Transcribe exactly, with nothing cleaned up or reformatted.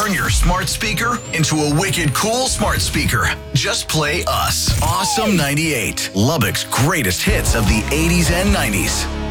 turn your smart speaker into a wicked cool smart speaker. Just play us. Awesome ninety-eight, Lubbock's greatest hits of the eighties and nineties.